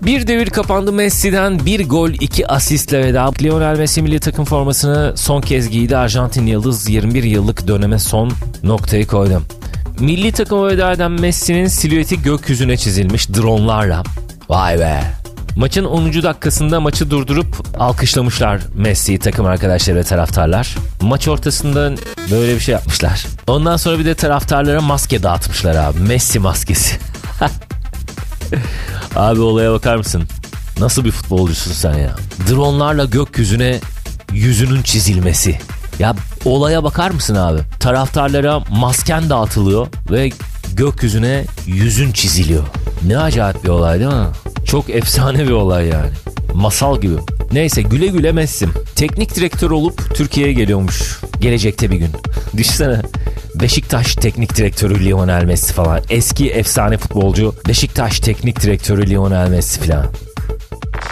Bir devir kapandı. Messi'den bir gol 2 asistle veda. Lionel Messi milli takım formasını son kez giydi. Arjantin Yıldız 21 yıllık döneme son noktayı koydu. Milli takıma veda eden Messi'nin silüeti gökyüzüne çizilmiş dronlarla. Vay be. Maçın 10. dakikasında maçı durdurup alkışlamışlar Messi'yi takım arkadaşları ve taraftarlar. Maç ortasında böyle bir şey yapmışlar. Ondan sonra bir de taraftarlara maske dağıtmışlar abi. Messi maskesi. Abi olaya bakar mısın? Nasıl bir futbolcusun sen ya? Dronlarla gökyüzüne yüzünün çizilmesi. Ya olaya bakar mısın abi? Taraftarlara masken dağıtılıyor ve gökyüzüne yüzün çiziliyor. Ne acayip bir olay değil mi? Çok efsane bir olay yani. Masal gibi. Neyse, güle güle Messi. Teknik direktör olup Türkiye'ye geliyormuş. Gelecekte bir gün. Düşünsene. Beşiktaş teknik direktörü Lionel Messi falan. Eski efsane futbolcu. Beşiktaş teknik direktörü Lionel Messi falan.